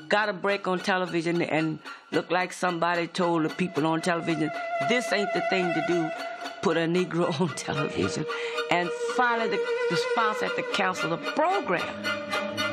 got a break on television and look like somebody told the people on television, this ain't the thing to do, put a Negro on television. And finally the sponsor had to cancel the program.